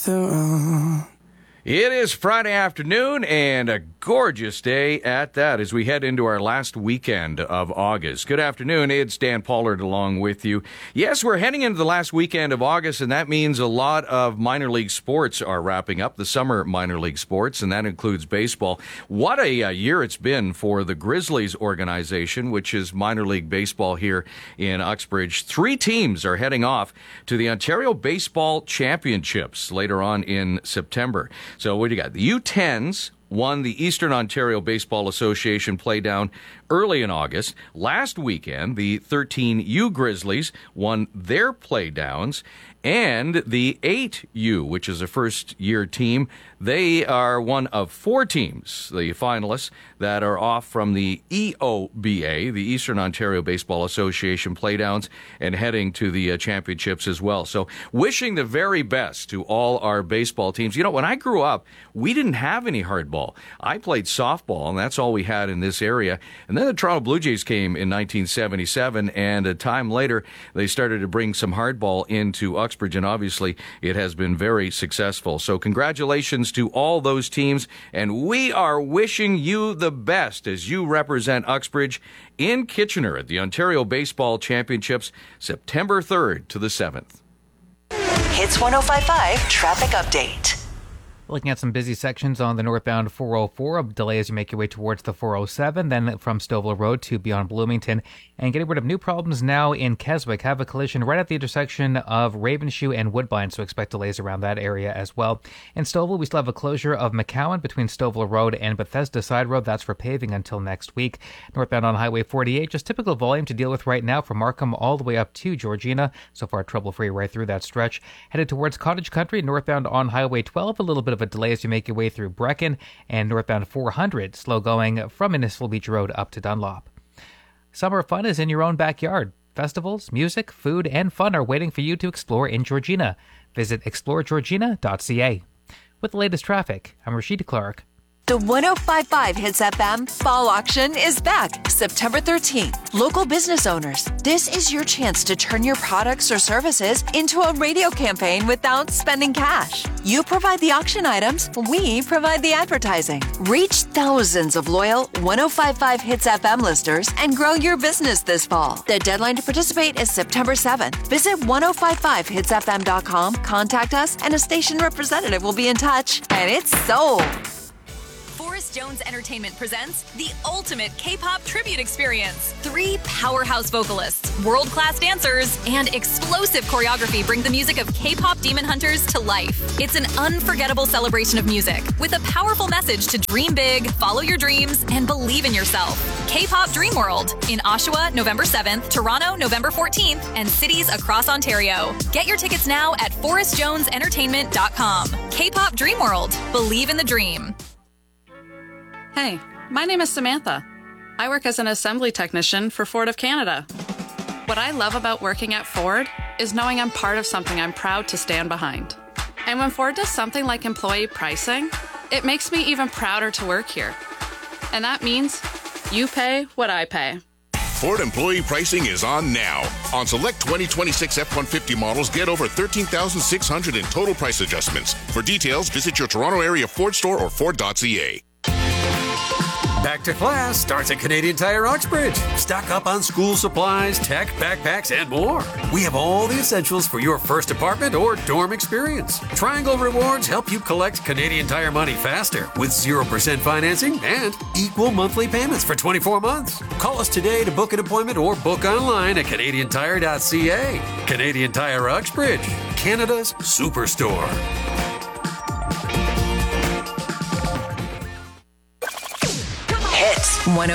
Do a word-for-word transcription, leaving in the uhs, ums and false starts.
It is Friday afternoon and a gorgeous day at that as we head into our last weekend of August. Good afternoon. It's Dan Pollard along with you. Yes, we're heading into the last weekend of August, and that means a lot of minor league sports are wrapping up, the summer minor league sports, and that includes baseball. What a, a year it's been for the Grizzlies organization, which is minor league baseball here in Uxbridge. Three teams are heading off to the Ontario Baseball Championships later on in September. So what do you got? The U tens won the Eastern Ontario Baseball Association playdown early in August. Last weekend, the thirteen U Grizzlies won their playdowns, and the eight U, which is a first-year team, they are one of four teams, the finalists, that are off from the E O B A, the Eastern Ontario Baseball Association playdowns, and heading to the uh, championships as well. So wishing the very best to all our baseball teams. You know, when I grew up, we didn't have any hardball. I played softball, and that's all we had in this area. And then the Toronto Blue Jays came in nineteen seventy-seven, and a time later, they started to bring some hardball into Uxbridge, and obviously it has been very successful. So congratulations to all those teams, and we are wishing you the best as you represent Uxbridge in Kitchener at the Ontario Baseball Championships, September third to the seventh. Hits one oh five point five Traffic Update. Looking at some busy sections on the northbound four oh four, a delay as you make your way towards the four oh seven, then from Stouffville Road to beyond Bloomington, and getting rid of new problems now in Keswick. Have a collision right at the intersection of Ravenshoe and Woodbine, so expect delays around that area as well. In Stouffville, we still have a closure of McCowan between Stouffville Road and Bethesda Side Road. That's for paving until next week. Northbound on Highway forty-eight, just typical volume to deal with right now from Markham all the way up to Georgina. So far, trouble-free right through that stretch. Headed towards Cottage Country, northbound on Highway twelve, a little bit of a delay as you make your way through Brecken, and northbound four hundred, slow going from Municipal Beach Road up to Dunlop. Summer fun is in your own backyard. Festivals, music, food, and fun are waiting for you to explore in Georgina. Visit explore georgina dot c a. With the latest traffic, I'm Rashida Clark. The one oh five point five Hits F M Fall Auction is back September thirteenth. Local business owners, this is your chance to turn your products or services into a radio campaign without spending cash. You provide the auction items, we provide the advertising. Reach thousands of loyal one oh five point five Hits F M listeners and grow your business this fall. The deadline to participate is September seventh. Visit one oh five point five hits f m dot com, contact us, and a station representative will be in touch. And it's sold. Forrest Jones Entertainment presents the ultimate K-pop tribute experience. Three powerhouse vocalists, world-class dancers, and explosive choreography bring the music of K-pop demon hunters to life. It's an unforgettable celebration of music with a powerful message to dream big, follow your dreams, and believe in yourself. K-pop Dream World in Oshawa, November seventh, Toronto, November fourteenth, and cities across Ontario. Get your tickets now at forrest jones entertainment dot com. K-pop Dream World. Believe in the dream. Hey, my name is Samantha. I work as an assembly technician for Ford of Canada. What I love about working at Ford is knowing I'm part of something I'm proud to stand behind. And when Ford does something like employee pricing, it makes me even prouder to work here. And that means you pay what I pay. Ford employee pricing is on now. On select twenty twenty-six F one fifty models, get over thirteen thousand six hundred in total price adjustments. For details, visit your Toronto area Ford store or ford dot c a. Back to class starts at Canadian Tire Uxbridge. Stock up on school supplies, tech, backpacks, and more. We have all the essentials for your first apartment or dorm experience. Triangle Rewards help you collect Canadian Tire money faster with zero percent financing and equal monthly payments for twenty-four months. Call us today to book an appointment or book online at canadian tire dot c a. Canadian Tire Uxbridge, Canada's superstore. Hits one